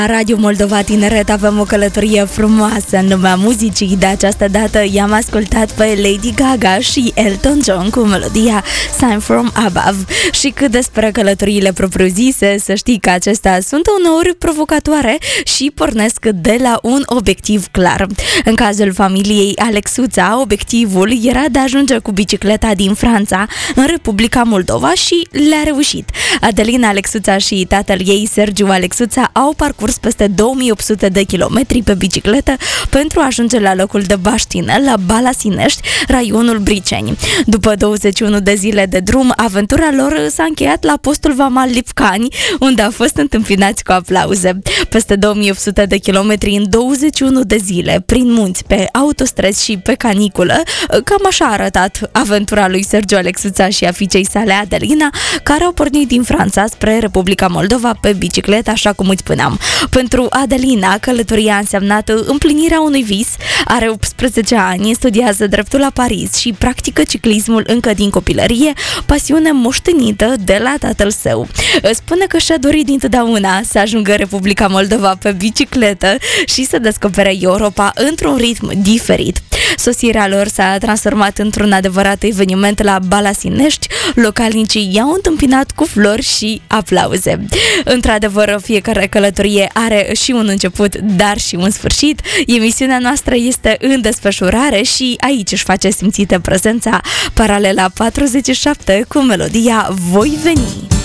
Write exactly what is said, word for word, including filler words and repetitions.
Radio Moldova Tineret avem o călătorie frumoasă în lumea muzicii. De această dată i-am ascultat pe Lady Gaga și Elton John cu melodia Sign from Above. Și cât despre călătoriile propriu-zise, să știi că acestea sunt uneori provocatoare și pornesc de la un obiectiv clar. În cazul familiei Alexuța, obiectivul era de a ajunge cu bicicleta din Franța în Republica Moldova și le-a reușit. Adelina Alexuța și tatăl ei, Sergiu Alexuța, au parcurs peste două mii opt sute de kilometri pe bicicletă pentru a ajunge la locul de baștină, la Balasinești, raionul Briceni. După douăzeci și unu de zile de drum, aventura lor s-a încheiat la postul vamal Lipcani, unde au fost întâmpinați cu aplauze. Peste două mii opt sute de kilometri în douăzeci și unu de zile, prin munți, pe autostrăzi și pe caniculă, cam așa a arătat aventura lui Sergiu Alexuța și a fiicei sale Adelina, care au pornit din Franța spre Republica Moldova pe bicicletă, așa cum îți spuneam. Pentru Adelina, călătoria a însemnat împlinirea unui vis. Are optsprezece ani, studiază dreptul la Paris și practică ciclismul încă din copilărie, pasiune moștenită de la tatăl său. Spune că și-a dorit dintotdeauna să ajungă Republica Moldova pe bicicletă și să descopere Europa într-un ritm diferit. Sosirea lor s-a transformat într-un adevărat eveniment la Balasinești. Localnicii i-au întâmpinat cu flori și aplauze. Într-adevăr, fiecare călătorie are și un început, dar și un sfârșit. Emisiunea noastră este în desfășurare și aici își face simțită prezența Paralela patruzeci și șapte cu melodia Voi veni.